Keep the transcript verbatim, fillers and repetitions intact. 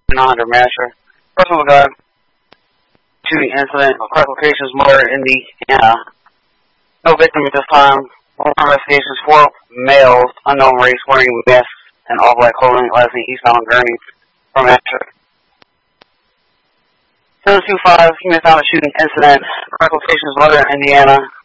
nine hundred Masher. Personal gun. Shooting incident of crack locations, murder in Indiana. No victim at this time. All investigations, four males, unknown race, wearing masks and all black clothing, last name eastbound on Gurney from Asher. seven two five, human found a shooting incident. Crack locations, murder in Indiana.